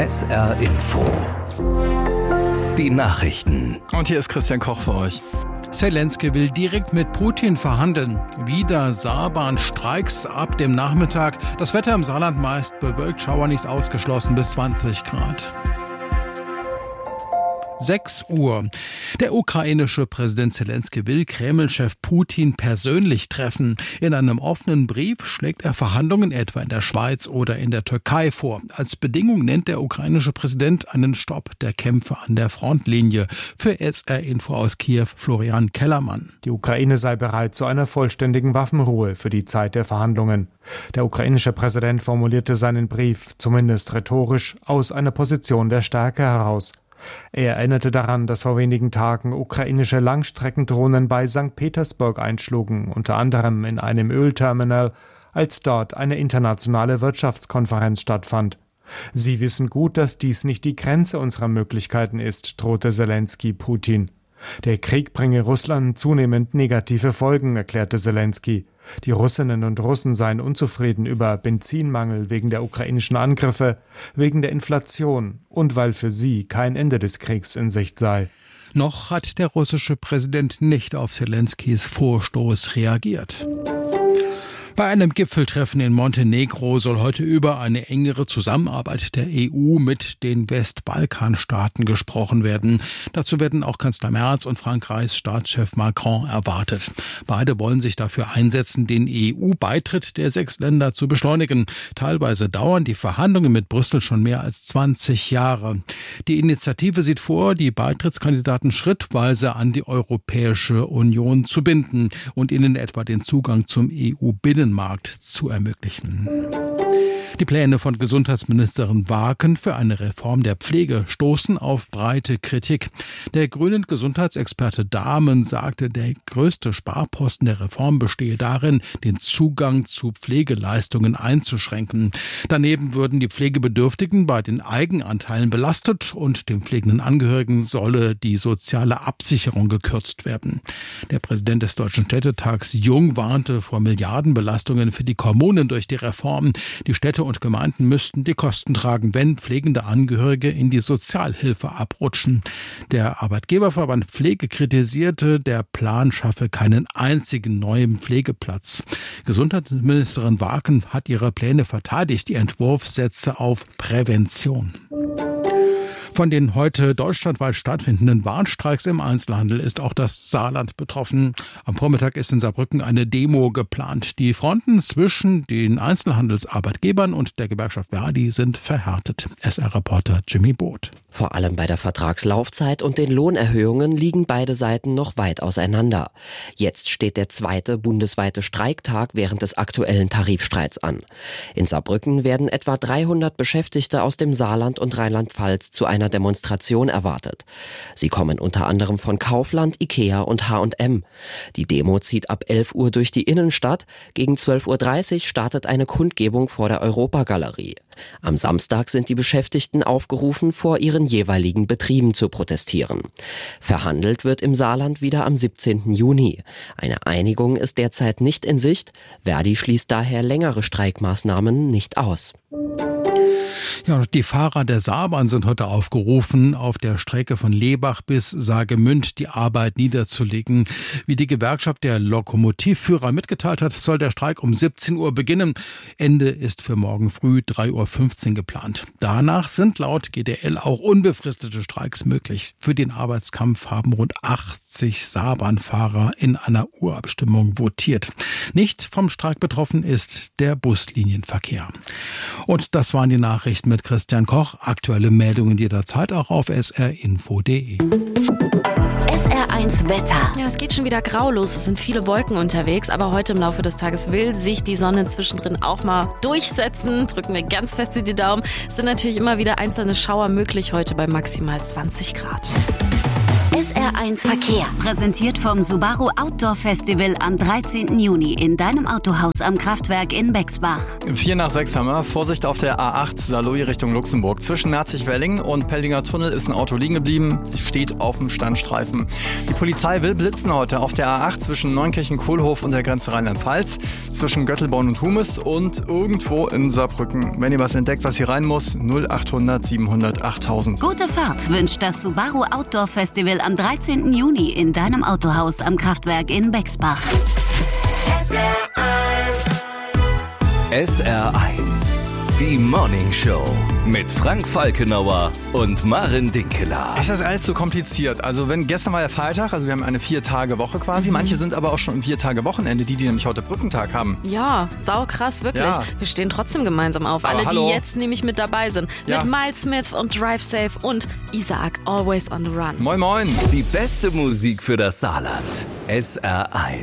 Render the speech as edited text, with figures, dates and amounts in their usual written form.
SR Info. Die Nachrichten. Und hier ist Christian Koch für euch. Zelensky will direkt mit Putin verhandeln. Wieder Saarbahnstreiks ab dem Nachmittag. Das Wetter im Saarland meist bewölkt, Schauer nicht ausgeschlossen bis 20 Grad. 6 Uhr. Der ukrainische Präsident Zelensky will Kreml-Chef Putin persönlich treffen. In einem offenen Brief schlägt er Verhandlungen etwa in der Schweiz oder in der Türkei vor. Als Bedingung nennt der ukrainische Präsident einen Stopp der Kämpfe an der Frontlinie. Für SR Info aus Kiew Florian Kellermann. Die Ukraine sei bereit zu einer vollständigen Waffenruhe für die Zeit der Verhandlungen. Der ukrainische Präsident formulierte seinen Brief, zumindest rhetorisch, aus einer Position der Stärke heraus. Er erinnerte daran, dass vor wenigen Tagen ukrainische Langstreckendrohnen bei St. Petersburg einschlugen, unter anderem in einem Ölterminal, als dort eine internationale Wirtschaftskonferenz stattfand. Sie wissen gut, dass dies nicht die Grenze unserer Möglichkeiten ist, drohte Zelensky Putin. Der Krieg bringe Russland zunehmend negative Folgen, erklärte Zelensky. Die Russinnen und Russen seien unzufrieden über Benzinmangel wegen der ukrainischen Angriffe, wegen der Inflation und weil für sie kein Ende des Kriegs in Sicht sei. Noch hat der russische Präsident nicht auf Zelenskys Vorstoß reagiert. Bei einem Gipfeltreffen in Montenegro soll heute über eine engere Zusammenarbeit der EU mit den Westbalkanstaaten gesprochen werden. Dazu werden auch Kanzler Merz und Frankreichs Staatschef Macron erwartet. Beide wollen sich dafür einsetzen, den EU-Beitritt der 6 Länder zu beschleunigen. Teilweise dauern die Verhandlungen mit Brüssel schon mehr als 20 Jahre. Die Initiative sieht vor, die Beitrittskandidaten schrittweise an die Europäische Union zu binden und ihnen etwa den Zugang zum EU-Binnenmarkt zu ermöglichen. Die Pläne von Gesundheitsministerin Waken für eine Reform der Pflege stoßen auf breite Kritik. Der grünen Gesundheitsexperte Dahmen sagte, der größte Sparposten der Reform bestehe darin, den Zugang zu Pflegeleistungen einzuschränken. Daneben würden die Pflegebedürftigen bei den Eigenanteilen belastet und dem pflegenden Angehörigen solle die soziale Absicherung gekürzt werden. Der Präsident des Deutschen Städtetags Jung warnte vor Milliardenbelastungen für die Kommunen durch die Reform. Die Städte und Gemeinden müssten die Kosten tragen, wenn pflegende Angehörige in die Sozialhilfe abrutschen. Der Arbeitgeberverband Pflege kritisierte, der Plan schaffe keinen einzigen neuen Pflegeplatz. Gesundheitsministerin Waken hat ihre Pläne verteidigt. Ihr Entwurf setze auf Prävention. Von den heute deutschlandweit stattfindenden Warnstreiks im Einzelhandel ist auch das Saarland betroffen. Am Vormittag ist in Saarbrücken eine Demo geplant. Die Fronten zwischen den Einzelhandelsarbeitgebern und der Gewerkschaft Verdi sind verhärtet. SR-Reporter Jimmy Boot. Vor allem bei der Vertragslaufzeit und den Lohnerhöhungen liegen beide Seiten noch weit auseinander. Jetzt steht der 2. bundesweite Streiktag während des aktuellen Tarifstreits an. In Saarbrücken werden etwa 300 Beschäftigte aus dem Saarland und Rheinland-Pfalz zu einer Demonstration erwartet. Sie kommen unter anderem von Kaufland, Ikea und H&M. Die Demo zieht ab 11 Uhr durch die Innenstadt. Gegen 12.30 Uhr startet eine Kundgebung vor der Europagalerie. Am Samstag sind die Beschäftigten aufgerufen, vor ihren jeweiligen Betrieben zu protestieren. Verhandelt wird im Saarland wieder am 17. Juni. Eine Einigung ist derzeit nicht in Sicht. Verdi schließt daher längere Streikmaßnahmen nicht aus. Ja, die Fahrer der Saarbahn sind heute aufgerufen, auf der Strecke von Lebach bis Saargemünd die Arbeit niederzulegen. Wie die Gewerkschaft der Lokomotivführer mitgeteilt hat, soll der Streik um 17 Uhr beginnen. Ende ist für morgen früh 3.15 Uhr geplant. Danach sind laut GDL auch unbefristete Streiks möglich. Für den Arbeitskampf haben rund 80 Saarbahnfahrer in einer Urabstimmung votiert. Nicht vom Streik betroffen ist der Buslinienverkehr. Und das waren die Nachrichten mit Christian Koch. Aktuelle Meldungen jederzeit auch auf srinfo.de. SR1 Wetter. Ja, es geht schon wieder grau los. Es sind viele Wolken unterwegs, aber heute im Laufe des Tages will sich die Sonne zwischendrin auch mal durchsetzen. Drücken wir ganz fest in die Daumen. Es sind natürlich immer wieder einzelne Schauer möglich heute bei maximal 20 Grad. SR1 Verkehr. Präsentiert vom Subaru Outdoor Festival am 13. Juni in deinem Autohaus am Kraftwerk in Bexbach. 5:45 haben wir. Vorsicht auf der A8 Saarlouis Richtung Luxemburg. Zwischen Merzig-Welling und Peldinger Tunnel ist ein Auto liegen geblieben. Steht auf dem Standstreifen. Die Polizei will blitzen heute auf der A8 zwischen Neunkirchen-Kohlhof und der Grenze Rheinland-Pfalz. Zwischen Göttelborn und Humes und irgendwo in Saarbrücken. Wenn ihr was entdeckt, was hier rein muss, 0800 700 8000. Gute Fahrt wünscht das Subaru Outdoor Festival am 13. Juni in deinem Autohaus am Kraftwerk in Bexbach. SR1, die Morning Show mit Frank Falkenauer und Maren Dinkeler. Ist das alles so kompliziert? Also gestern war ja Freitag, also wir haben eine 4-Tage-Woche quasi. Manche sind aber auch schon im 4-Tage-Wochenende, die nämlich heute Brückentag haben. Ja, saukrass, wirklich. Ja. Wir stehen trotzdem gemeinsam auf. Aber alle, hallo. die jetzt nämlich mit dabei sind. Ja. Mit Miles Smith und Drive Safe und Isaac, Always on the Run. Moin, moin. Die beste Musik für das Saarland. SR1.